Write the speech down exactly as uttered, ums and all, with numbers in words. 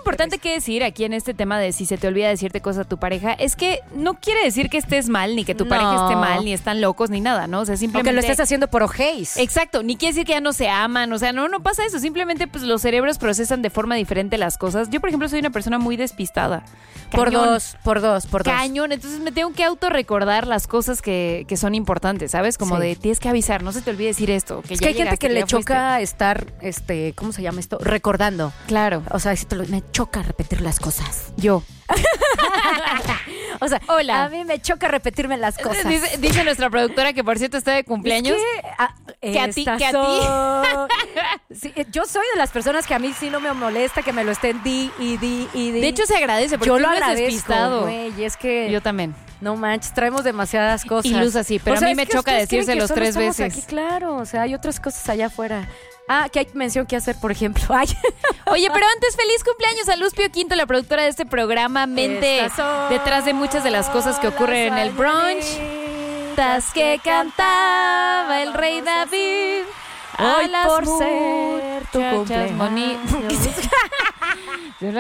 importante que decir aquí en este tema de si se te olvida decirte cosas a tu pareja es que no quiere decir que estés mal, ni que tu No. pareja esté mal, ni están locos, ni nada, ¿no? O sea, simplemente... Aunque lo estés haciendo por ojéis. Exacto, ni quiere decir que ya no se aman, o sea, no, no pasa eso, simplemente pues los cerebros procesan de forma diferente las cosas. Yo, por ejemplo, soy una persona muy despistada. Por Cañón. dos, por dos, por dos. Cañón, entonces me tengo que autorrecordar las cosas que, que son importantes, ¿sabes? Como Sí. de, tienes que avisar, no se te olvide decir esto. Que Es ya que hay gente llegaste, que le ya fuiste. choca estar, este, ¿cómo se llama esto? Recordando. Claro, O sea, si te lo- me choca repetir las cosas. yo. O sea, Hola. a mí me choca repetirme las cosas. Dice, dice nuestra productora que por cierto está de cumpleaños. Es que, ah, Que a ti- estas que a ti. son- Sí, eh, yo soy de las personas que a mí sí no me molesta que me lo estén di y di y di. De hecho, se agradece porque yo lo uno es agradezco, despistado. güey, y es que Yo también. no manches, traemos demasiadas cosas. Y Luz así, pero O sea, a mí es me que choca ustedes creen que decírselos solo tres estamos veces. Aquí, claro, o sea, hay otras cosas allá afuera. Ah, que hay mención que hacer, por ejemplo. Ay. Oye, pero antes, feliz cumpleaños a Luz Pio Quinto, la productora de este programa, mente Estas son detrás de muchas de las cosas que ocurren en el las brunch. Tas que cantaba el rey David. A Hoy las por ser tu muchachas cumpleaños. boni-